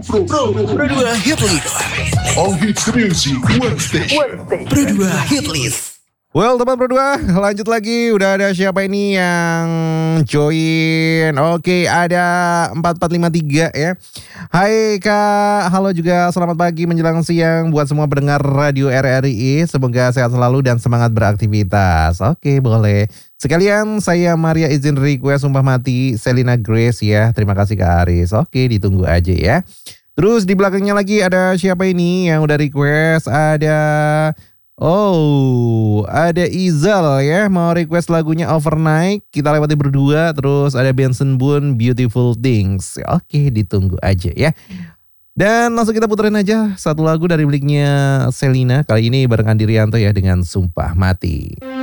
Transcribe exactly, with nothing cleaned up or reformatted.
Pro, Pro, Pro dua Hit List. All Hits Music One Station. Pro dua Hit List. Well, teman Pro dua, lanjut lagi. Udah ada siapa ini yang join? Oke, ada empat empat lima tiga ya. Hai Kak, halo juga selamat pagi menjelang siang buat semua pendengar Radio R R I. Semoga sehat selalu dan semangat beraktivitas. Oke, boleh. Sekalian saya Maria izin request sumpah mati Selina Grace ya. Terima kasih Kak Aris. Oke, ditunggu aja ya. Terus di belakangnya lagi ada siapa ini yang udah request? Ada... Oh, ada Izal ya, mau request lagunya Overnight. Kita lewati berdua. Terus ada Benson Boone, Beautiful Things. Oke, ditunggu aja ya. Dan langsung kita puterin aja satu lagu dari miliknya Selina. Kali ini bareng Andi Rianto ya dengan Sumpah Mati.